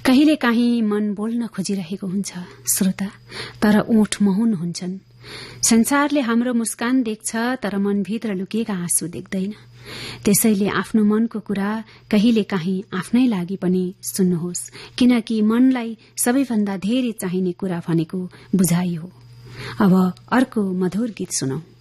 कहिलेकाहीँ मन बोल्न खोजिरहेको हुन्छ श्रोता, तर ओठ मौन हुन्छन्। संसारले हाम्रो मुस्कान देख्छ, तर मनभित्र लुकिएका आँसु देख्दैन। त्यसैले आफ्नो मनको कुरा कहिलेकाहीँ आफ्नै लागि पनि सुन्नुहोस्, किनकि मनलाई सबैभन्दा धेरै चाहिने कुरा भनेको बुझाइ हो। अब अर्को मधुर गीत सुनौ।